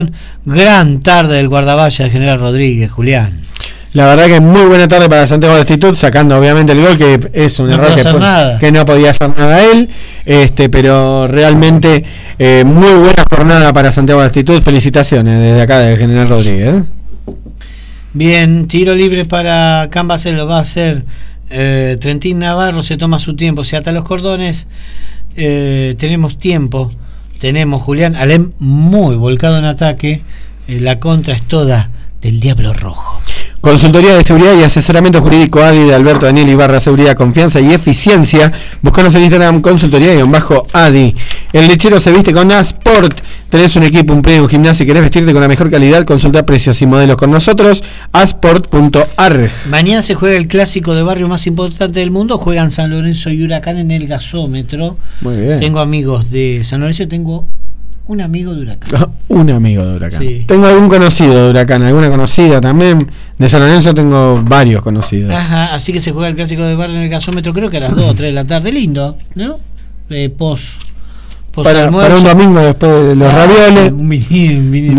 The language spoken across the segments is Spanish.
Gran tarde del guardavalla de General Rodríguez, Julián. La verdad que muy buena tarde para Santiago del Estero, sacando obviamente el gol, que es un error que no podía hacer nada él, pero realmente muy buena jornada para Santiago del Estero. Felicitaciones desde acá de General Rodríguez. Bien, tiro libre para Camba, se lo va a hacer Trentín Navarro, se toma su tiempo, se ata los cordones. Tenemos tiempo, tenemos Julián Alem muy volcado en ataque. La contra es toda del Diablo Rojo. Consultoría de Seguridad y Asesoramiento Jurídico ADI de Alberto Daniel Ibarra, Seguridad, Confianza y Eficiencia. Búscanos en Instagram, consultoría-ADI. El lechero se viste con Asport. Tenés un equipo, un predio, un gimnasio y querés vestirte con la mejor calidad, consulta precios y modelos con nosotros, asport.ar. Mañana se juega el clásico de barrio más importante del mundo. Juegan San Lorenzo y Huracán en el gasómetro. Muy bien. Tengo amigos de San Lorenzo, tengo un amigo de Huracán. Un amigo de Huracán. Sí. Tengo algún conocido de Huracán, alguna conocida también. De San Lorenzo tengo varios conocidos. Ajá, así que se juega el clásico de barrio en el gasómetro, creo que a las 2 o 3 de la tarde. Lindo, ¿no? Para un domingo después de los ravioles. Un vinito.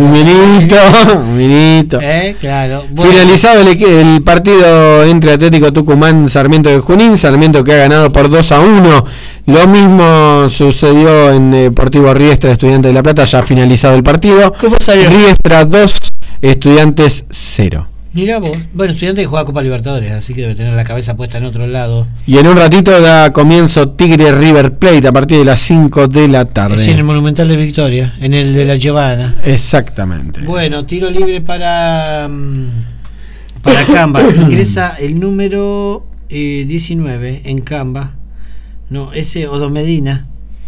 Claro. Bueno. Finalizado el partido entre Atlético Tucumán, Sarmiento de Junín. Sarmiento que ha ganado por 2-1. Lo mismo sucedió en Deportivo Riestra, Estudiantes de La Plata. Ya finalizado el partido. ¿Cómo salió? Riestra 2, Estudiantes 0. Mirá vos, bueno, Estudiantes que juega Copa Libertadores, así que debe tener la cabeza puesta en otro lado. Y en un ratito da comienzo Tigre River Plate a partir de las 5 de la tarde. Es en el Monumental de Victoria, en el de la Giovanna. Exactamente. Bueno, tiro libre para Camba. Ingresa el número 19 en Camba. No, ese Odo Medina.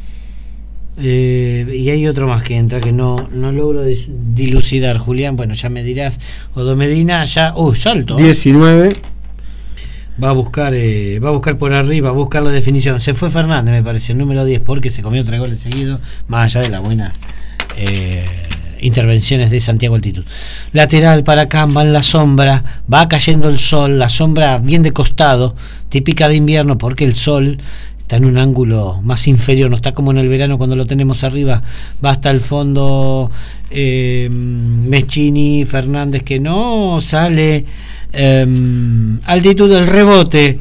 Y hay otro más que entra que no logro dilucidar, Julián. Bueno, ya me dirás. Odo Medina ya. Salto. 19. Va a buscar por arriba, va a buscar la definición. Se fue Fernández, me parece, el número 10, porque se comió 3 goles seguidos, más allá de la buena intervenciones de Santiago Altitud. Lateral para Camba en la sombra. Va cayendo el sol, la sombra bien de costado, típica de invierno, porque el sol está en un ángulo más inferior, no está como en el verano cuando lo tenemos arriba. Va hasta el fondo Meschini, Fernández que no sale. Altitud del rebote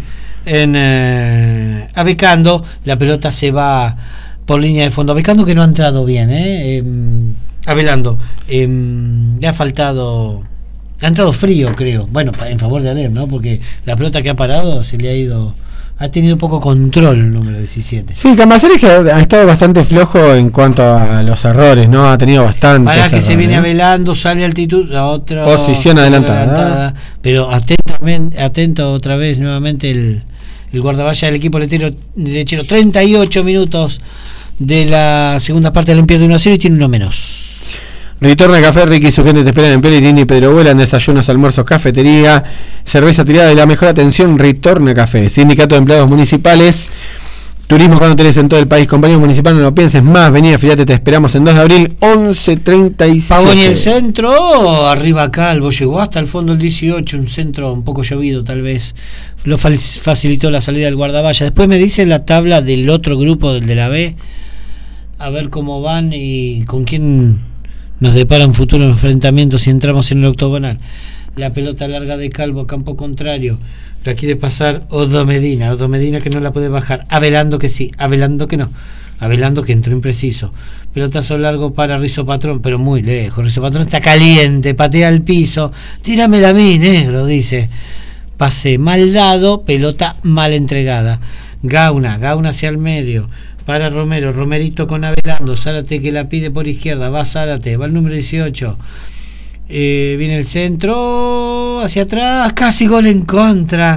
en Abecando. La pelota se va por línea de fondo. Abecando que no ha entrado bien, Avelando. Le ha faltado. Ha entrado frío, creo. Bueno, en favor de Alem, ¿no? Porque la pelota que ha parado se le ha ido. Ha tenido poco control el número 17. Sí, Camaceres que ha estado bastante flojo en cuanto a los errores, ¿no? Ha tenido bastante. Para que se viene Avelando, sale Altitud, la otra posición adelantada. Pero atento otra vez nuevamente el guardavalla del equipo lechero. 38 minutos de la segunda parte, le pierde 1-0 y tiene uno menos. Ritorna Café, Ricky y su gente te esperan en Pellegrini y Pedro Vuelan, desayunos, almuerzos, cafetería, cerveza tirada y la mejor atención. Ritorna Café, Sindicato de Empleados Municipales, turismo cuando tenés en todo el país, compañía municipal, no lo pienses más, vení, afiliate, te esperamos en 2 de abril, 11:37. Pavón y el centro, arriba Calvo, llegó hasta el fondo el 18, un centro un poco llovido tal vez, lo facilitó la salida del guardavalla. Después me dice la tabla del otro grupo, del de la B, a ver cómo van y con quién nos depara un futuro enfrentamiento si entramos en el octogonal. La pelota larga de Calvo, campo contrario, la quiere pasar Odo Medina que no la puede bajar. Avelando que sí, Avelando que no. Avelando que entró impreciso. Pelotazo largo para Rizo Patrón, pero muy lejos. Rizo Patrón está caliente, patea al piso. Tíramela a mí, negro, dice. Pase mal dado, pelota mal entregada. Gauna hacia el medio. Para Romero, Romerito con Avelando, Zárate que la pide por izquierda, va Zárate, va el número 18, viene el centro, hacia atrás, casi gol en contra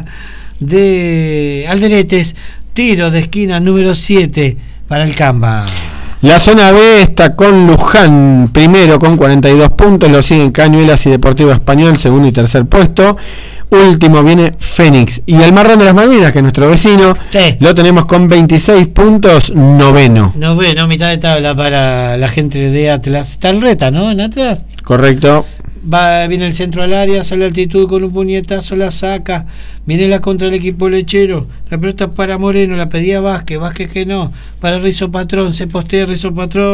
de Alderetes, tiro de esquina número 7 para el Camba. La zona B está con Luján, primero con 42 puntos, lo siguen Cañuelas y Deportivo Español, segundo y tercer puesto. Último viene Fénix. Y el Marrón de las Malvinas, que es nuestro vecino, sí, lo tenemos con 26 puntos, noveno, mitad de tabla para la gente de Atlas. Está el Reta, ¿no? En Atlas. Correcto. Viene el centro al área, sale Altitud con un puñetazo, la saca. Viene la contra del equipo lechero. La pelota para Moreno, la pedía Vázquez que no. Para Rizo Patrón, se postea Rizo Patrón.